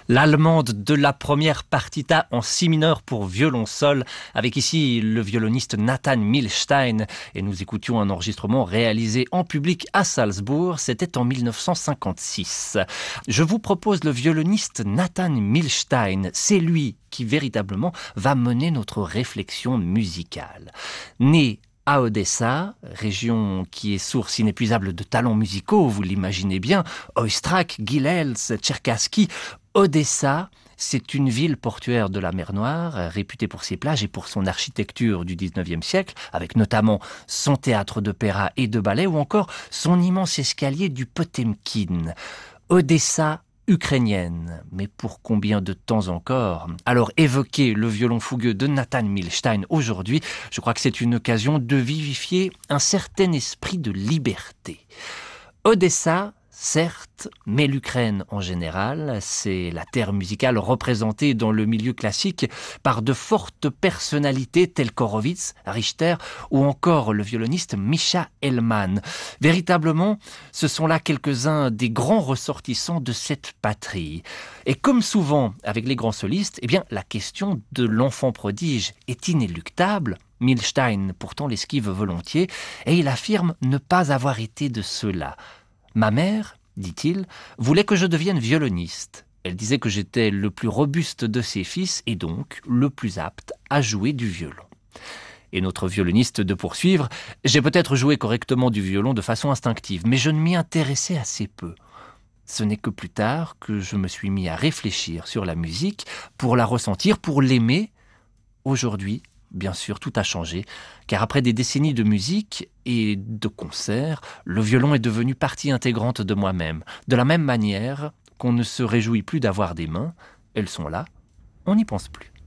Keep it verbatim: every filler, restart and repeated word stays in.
L'allemande de la première partita en si mineur pour violon seul, avec ici le violoniste Nathan Milstein. Et nous écoutions un enregistrement réalisé en public à Salzbourg, c'était en mille neuf cent cinquante-six. Je vous propose le violoniste Nathan Milstein. C'est lui qui véritablement va mener notre réflexion musicale. Né à Odessa, région qui est source inépuisable de talents musicaux, vous l'imaginez bien, Oistrakh, Gilels, Tcherkassky. Odessa, c'est une ville portuaire de la mer Noire, réputée pour ses plages et pour son architecture du dix-neuvième siècle, avec notamment son théâtre d'opéra et de ballet, ou encore son immense escalier du Potemkin. Odessa ukrainienne, mais pour combien de temps encore? Alors évoquer le violon fougueux de Nathan Milstein aujourd'hui, je crois que c'est une occasion de vivifier un certain esprit de liberté. Odessa, certes, mais l'Ukraine en général, c'est la terre musicale représentée dans le milieu classique par de fortes personnalités telles qu'Horowitz, Richter ou encore le violoniste Misha Hellman. Véritablement, ce sont là quelques-uns des grands ressortissants de cette patrie. Et comme souvent avec les grands solistes, eh bien, la question de l'enfant prodige est inéluctable. Milstein pourtant l'esquive volontiers et il affirme ne pas avoir été de ceux-là. Ma mère, dit-il, voulait que je devienne violoniste. Elle disait que j'étais le plus robuste de ses fils et donc le plus apte à jouer du violon. Et notre violoniste de poursuivre, j'ai peut-être joué correctement du violon de façon instinctive, mais je ne m'y intéressais assez peu. Ce n'est que plus tard que je me suis mis à réfléchir sur la musique, pour la ressentir, pour l'aimer. Aujourd'hui, bien sûr, tout a changé, car après des décennies de musique et de concerts, le violon est devenu partie intégrante de moi-même. De la même manière qu'on ne se réjouit plus d'avoir des mains, elles sont là, on n'y pense plus.